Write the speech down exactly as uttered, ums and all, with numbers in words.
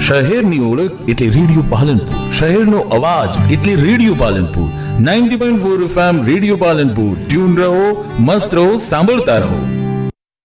શહેરની ઓળખ એટલે રેડિયો પાલનપુર, શહેરનો અવાજ એટલે radio Palanpur. Ninety point four FM radio Palanpur. Tune રહો, મસ્ત રહો, સાંભળતા રહો.